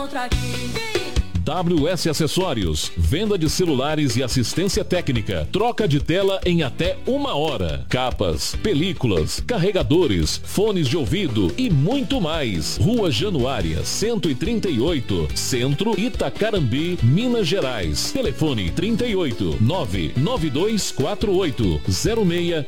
encontra aqui. WS Acessórios, venda de celulares e assistência técnica, troca de tela em até 1 hora, capas, películas, carregadores, fones de ouvido e muito mais. Rua Januária, 138, Centro, Itacarambi, Minas Gerais. Telefone 38 99248 06